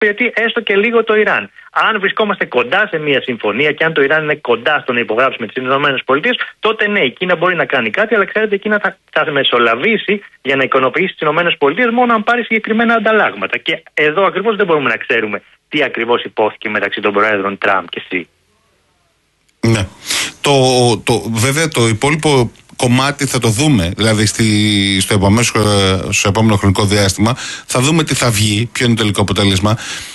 εξυπηρετεί έστω και λίγο το Ιράν. Αν βρισκόμαστε κοντά σε μια συμφωνία και αν το Ιράν είναι κοντά στο να υπογράψει με τις ΗΠΑ, τότε ναι, η Κίνα μπορεί να κάνει κάτι, αλλά ξέρετε, η Κίνα θα μεσολαβήσει για να ικανοποιήσει τις ΗΠΑ μόνο αν πάρει συγκεκριμένα ανταλλάγματα. Και εδώ ακριβώς δεν μπορούμε να ξέρουμε τι ακριβώς υπόθηκε μεταξύ των προέδρων Τραμπ και Σι. Ναι. Βέβαια το υπόλοιπο κομμάτι θα το δούμε, δηλαδή στο επόμενο χρονικό διάστημα θα δούμε τι θα βγει, ποιο είναι το τελικό αποτέλεσμα.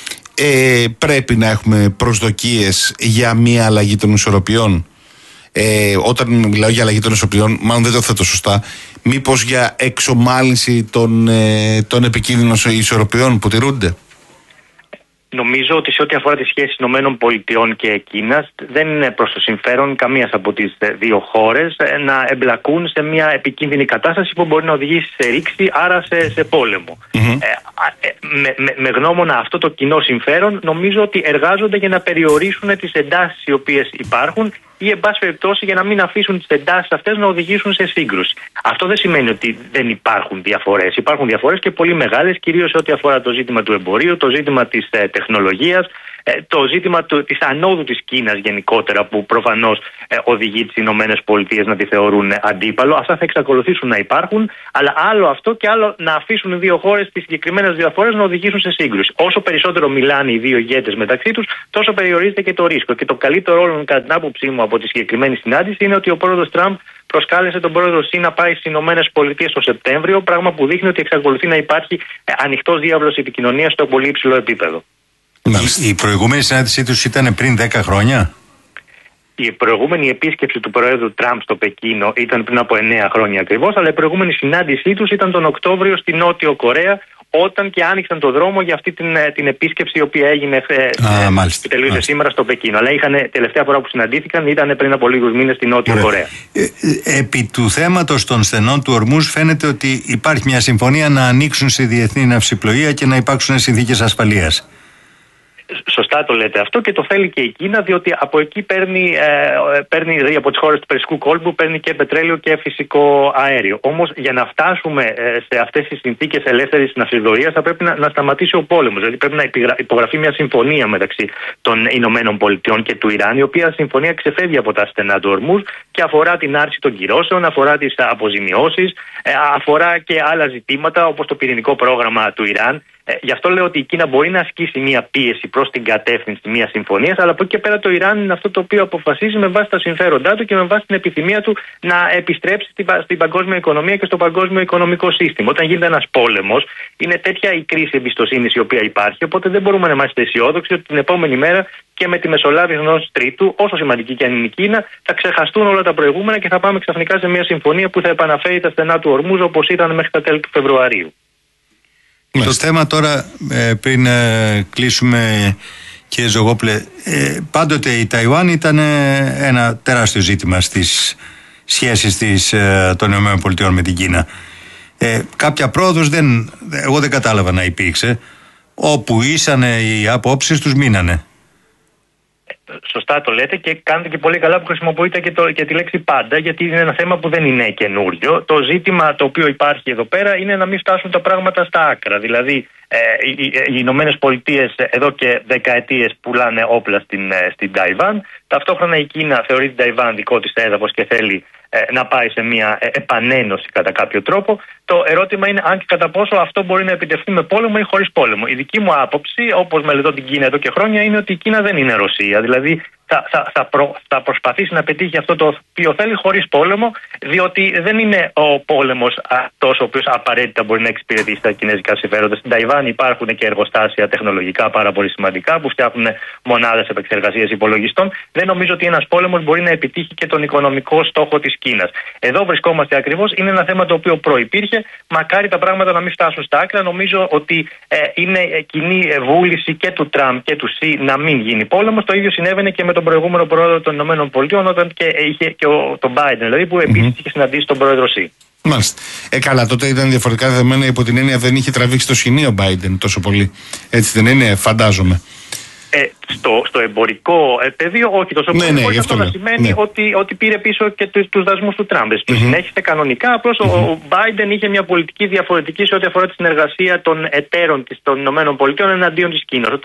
Πρέπει να έχουμε προσδοκίες για μια αλλαγή των ισορροπιών. Όταν μιλάω για αλλαγή των ισορροπιών, μάλλον δεν το θέτω σωστά, μήπως για εξομάλυνση των επικίνδυνων ισορροπιών που τηρούνται? Νομίζω ότι σε ό,τι αφορά τις σχέσεις ΗΠΑ και Κίνας, δεν είναι προς το συμφέρον καμίας από τις δύο χώρες να εμπλακούν σε μια επικίνδυνη κατάσταση που μπορεί να οδηγήσει σε ρήξη, άρα σε πόλεμο. Με γνώμονα αυτό το κοινό συμφέρον, νομίζω ότι εργάζονται για να περιορίσουν τις εντάσεις οι οποίες υπάρχουν ή, εν πάση περιπτώσει, για να μην αφήσουν τις εντάσεις αυτές να οδηγήσουν σε σύγκρουση. Αυτό δεν σημαίνει ότι δεν υπάρχουν διαφορές. Υπάρχουν διαφορές και πολύ μεγάλες, κυρίως σε ό,τι αφορά το ζήτημα του εμπορίου, το ζήτημα της τεχνολογίας, το ζήτημα της ανόδου της Κίνας γενικότερα, που προφανώς οδηγεί τις ΗΠΑ να τη θεωρούν αντίπαλο. Αυτά θα εξακολουθήσουν να υπάρχουν, αλλά άλλο αυτό και άλλο να αφήσουν οι δύο χώρες τις συγκεκριμένες διαφορές να οδηγήσουν σε σύγκρουση. Όσο περισσότερο μιλάνε οι δύο ηγέτες μεταξύ τους, τόσο περιορίζεται και το ρίσκο. Και το καλύτερο ρόλο, κατά την άποψή μου, από τη συγκεκριμένη συνάντηση είναι ότι ο πρόεδρος Τραμπ προσκάλεσε τον πρόεδρο Σι να πάει στις ΗΠΑ το Σεπτέμβριο, πράγμα που δείχνει ότι εξακολουθεί να υπάρχει ανοιχτός διάβλος επικοινωνίας στο πολύ υψηλό επίπεδο. Η προηγούμενη συνάντησή τους ήταν πριν 10 χρόνια. Η προηγούμενη επίσκεψη του Προέδρου Τραμπ στο Πεκίνο ήταν πριν από 9 χρόνια ακριβώς, αλλά η προηγούμενη συνάντησή τους ήταν τον Οκτώβριο στη Νότιο Κορέα, όταν και άνοιξαν το δρόμο για αυτή την επίσκεψη η οποία έγινε τελείωσε σήμερα στο Πεκίνο. Αλλά τελευταία φορά που συναντήθηκαν ήταν πριν από λίγους μήνες στη Νότιο Κορέα. Επί του θέματος των στενών του Ορμούζ φαίνεται ότι υπάρχει μια συμφωνία να ανοίξουν στη διεθνή ναυσιπλοεία και να υπάρξουν συνθήκες ασφαλείας. Σωστά το λέτε αυτό και το θέλει και η Κίνα, διότι από εκεί παίρνει δηλαδή από τις χώρες του Περσικού κόλπου, παίρνει και πετρέλαιο και φυσικό αέριο. Όμως για να φτάσουμε σε αυτές τις συνθήκες ελεύθερης ναυσιπλοείας θα πρέπει να σταματήσει ο πόλεμος. Δηλαδή πρέπει να υπογραφεί μια συμφωνία μεταξύ των Ηνωμένων Πολιτειών και του Ιράν, η οποία συμφωνία ξεφεύγει από τα στενά του Ορμούζ και αφορά την άρση των κυρώσεων, αφορά τις αποζημιώσεις, αφορά και άλλα ζητήματα όπως το πυρηνικό πρόγραμμα του Ιράν. Γι' αυτό λέω ότι η Κίνα μπορεί να ασκήσει μια πίεση προς την κατεύθυνση μιας συμφωνίας, αλλά από εκεί και πέρα το Ιράν είναι αυτό το οποίο αποφασίζει με βάση τα συμφέροντά του και με βάση την επιθυμία του να επιστρέψει στην παγκόσμια οικονομία και στο παγκόσμιο οικονομικό σύστημα. Όταν γίνεται ένας πόλεμος, είναι τέτοια η κρίση εμπιστοσύνης η οποία υπάρχει, οπότε δεν μπορούμε να είμαστε αισιόδοξοι ότι την επόμενη μέρα και με τη μεσολάβηση ενός τρίτου, όσο σημαντική και αν είναι η Κίνα, θα ξεχαστούν όλα τα προηγούμενα και θα πάμε ξαφνικά σε μια συμφωνία που θα επαναφέρει τα στενά του Ορμούζ όπως ήταν μέχρι τα τέλη του Φεβρουαρίου. Το θέμα τώρα, πριν κλείσουμε, κύριε Ζογόπουλε, πάντοτε η Ταϊουάν ήταν ένα τεράστιο ζήτημα στις σχέσεις των ΗΠΑ με την Κίνα. Κάποια πρόοδος εγώ δεν κατάλαβα να υπήρξε. Όπου ήσαν οι απόψεις τους μείνανε. Σωστά το λέτε και κάνετε και πολύ καλά που χρησιμοποιείτε και τη λέξη πάντα, γιατί είναι ένα θέμα που δεν είναι καινούριο. Το ζήτημα το οποίο υπάρχει εδώ πέρα είναι να μην φτάσουν τα πράγματα στα άκρα. Δηλαδή, οι Ηνωμένες Πολιτείες εδώ και δεκαετίες πουλάνε όπλα στην Ταϊβάν. Ταυτόχρονα η Κίνα θεωρεί την Ταϊβάν δικό της έδαφος και θέλει να πάει σε μια επανένωση κατά κάποιο τρόπο. Το ερώτημα είναι αν και κατά πόσο αυτό μπορεί να επιτευχθεί με πόλεμο ή χωρίς πόλεμο. Η δική μου άποψη, όπως μελετώ την Κίνα εδώ και χρόνια, είναι ότι η Κίνα δεν είναι Ρωσία. Δηλαδή θα προσπαθήσει να πετύχει αυτό το οποίο θέλει χωρίς πόλεμο, διότι δεν είναι ο πόλεμος αυτός ο οποίος απαραίτητα μπορεί να εξυπηρετήσει τα κινέζικα συμφέροντα. Στην Ταϊβάν υπάρχουν και εργοστάσια τεχνολογικά πάρα πολύ σημαντικά που φτιάχνουν μονάδες επεξεργασίας υπολογιστών. Δεν νομίζω ότι ένας πόλεμος μπορεί να επιτύχει και τον οικονομικό στόχο της Κίνας. Εδώ βρισκόμαστε ακριβώς. Είναι ένα θέμα το οποίο προϋπήρχε. Μακάρι τα πράγματα να μην φτάσουν στα άκρα. Νομίζω ότι είναι κοινή βούληση και του Τραμπ και του Σι να μην γίνει πόλεμος. Το ίδιο συνέβαινε και με τον προηγούμενο πρόεδρο των ΗΠΑ, όταν και είχε και τον Biden, δηλαδή, που επίσης είχε συναντήσει τον πρόεδρο Σι. Μάλιστα. Καλά, τότε ήταν διαφορετικά δεδομένα, υπό την έννοια δεν είχε τραβήξει το σκηνή ο Biden τόσο πολύ. Έτσι δεν είναι, φαντάζομαι. Στο εμπορικό πεδίο, όχι τόσο πολύ. Ναι, αυτό να σημαίνει ότι πήρε πίσω και τους δασμούς του Τραμπ. Τους συνέχισε κανονικά. Απλώς ο Biden είχε μια πολιτική διαφορετική σε ό,τι αφορά τη συνεργασία των εταίρων των ΗΠΑ εναντίον της Κίνας.